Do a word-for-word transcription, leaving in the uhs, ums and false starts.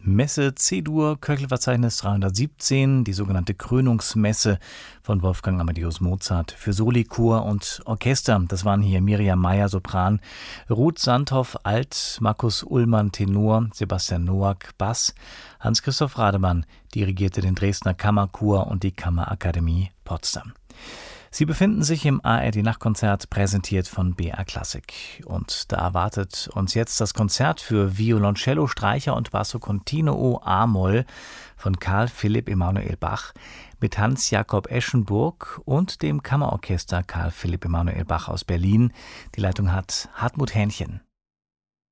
Messe C-Dur, Köchelverzeichnis dreihundertsiebzehn, die sogenannte Krönungsmesse von Wolfgang Amadeus Mozart für Soli, Chor und Orchester. Das waren hier Miriam Meyer, Sopran, Ruth Sandhoff, Alt, Markus Ullmann, Tenor, Sebastian Noack, Bass, Hans-Christoph Rademann dirigierte den Dresdner Kammerchor und die Kammerakademie Potsdam. Sie befinden sich im A R D-Nachtkonzert, präsentiert von B R Classic. Und da erwartet uns jetzt das Konzert für Violoncello, Streicher und Basso Continuo A-Moll von Carl Philipp Emanuel Bach mit Hans-Jakob Eschenburg und dem Kammerorchester Carl Philipp Emanuel Bach aus Berlin. Die Leitung hat Hartmut Hähnchen.